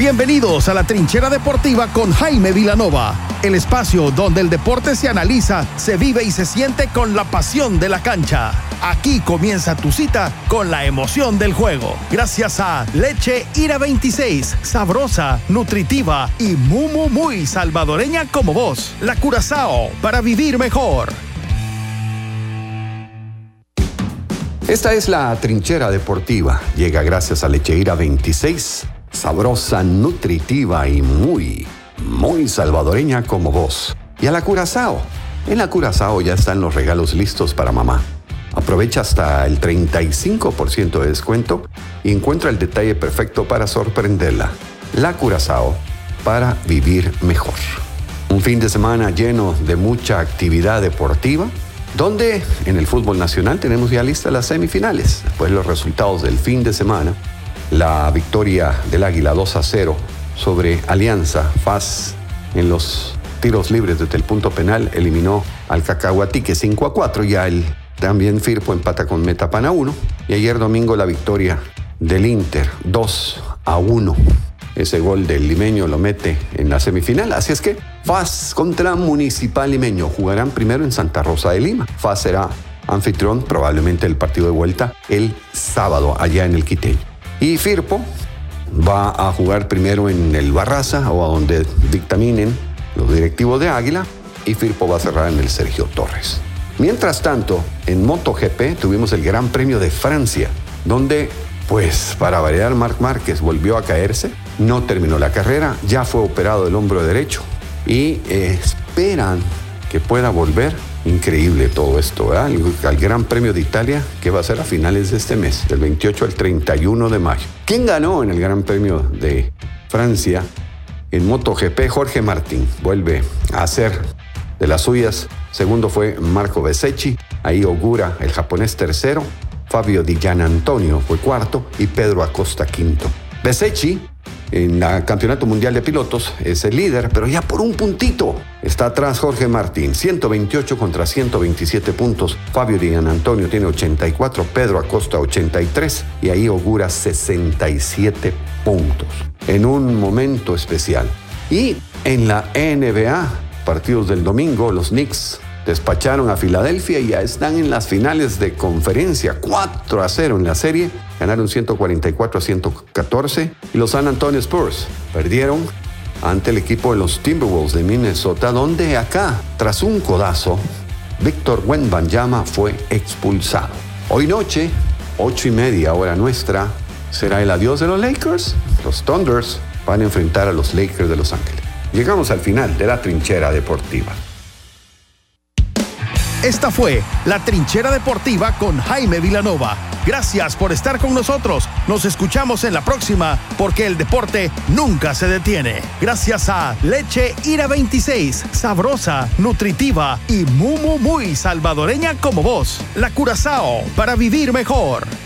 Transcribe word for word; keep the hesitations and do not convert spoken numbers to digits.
Bienvenidos a la Trinchera Deportiva con Jaime Vilanova, el espacio donde el deporte se analiza, se vive y se siente con la pasión de la cancha. Aquí comienza tu cita con la emoción del juego. Gracias a Leche Ira veintiséis, sabrosa, nutritiva y muy, muy, muy salvadoreña como vos. La Curazao, para vivir mejor. Esta es la Trinchera Deportiva. Llega gracias a Leche Ira veintiséis, sabrosa, nutritiva y muy, muy salvadoreña como vos. Y a la Curazao. En la Curazao ya están los regalos listos para mamá. Aprovecha hasta el treinta y cinco por ciento de descuento y encuentra el detalle perfecto para sorprenderla. La Curazao, para vivir mejor. Un fin de semana lleno de mucha actividad deportiva, donde en el fútbol nacional tenemos ya listas las semifinales. Después de los resultados del fin de semana, la victoria del Águila dos a cero sobre Alianza F A S en los tiros libres desde el punto penal eliminó al Cacahuatique cinco a cuatro. Ya el también Firpo empata con Metapan a uno. Y ayer domingo la victoria del Inter dos a uno. Ese gol del limeño lo mete en la semifinal. Así es que F A S contra Municipal Limeño jugarán primero en Santa Rosa de Lima. F A S será anfitrión probablemente del partido de vuelta el sábado allá en el Quiteño. Y Firpo va a jugar primero en el Barraza o a donde dictaminen los directivos de Águila, y Firpo va a cerrar en el Sergio Torres. Mientras tanto, en MotoGP tuvimos el Gran Premio de Francia, donde, pues, para variar, Marc Márquez volvió a caerse, no terminó la carrera, ya fue operado del hombro derecho y eh, esperan que pueda volver. Increíble todo esto, ¿verdad? Al, al Gran Premio de Italia, que va a ser a finales de este mes, del veintiocho al treinta y uno de mayo. ¿Quién ganó en el Gran Premio de Francia? En MotoGP, Jorge Martín vuelve a hacer de las suyas. Segundo fue Marco Bezzecchi, ahí Ogura, el japonés, tercero. Fabio Di Gianantonio fue cuarto y Pedro Acosta quinto. Bezzecchi, en el Campeonato Mundial de Pilotos, es el líder, pero ya por un puntito. Está atrás Jorge Martín, ciento veintiocho contra ciento veintisiete puntos. Fabio Di Gianantonio tiene ochenta y cuatro, Pedro Acosta ochenta y tres y ahí Ogura sesenta y siete puntos. En un momento especial. Y en la N B A, partidos del domingo, los Knicks despacharon a Filadelfia y ya están en las finales de conferencia. cuatro a cero en la serie. Ganaron ciento cuarenta y cuatro a ciento catorce. Y los San Antonio Spurs perdieron ante el equipo de los Timberwolves de Minnesota, donde acá, tras un codazo, Víctor Wembanyama fue expulsado. Hoy noche, ocho y media hora nuestra, será el adiós de los Lakers. Los Thunders van a enfrentar a los Lakers de Los Ángeles. Llegamos al final de la Trinchera Deportiva. Esta fue la Trinchera Deportiva con Jaime Vilanova. Gracias por estar con nosotros. Nos escuchamos en la próxima, porque el deporte nunca se detiene. Gracias a Leche Ira veintiséis, sabrosa, nutritiva y muy, muy, muy salvadoreña como vos. La Curazao, para vivir mejor.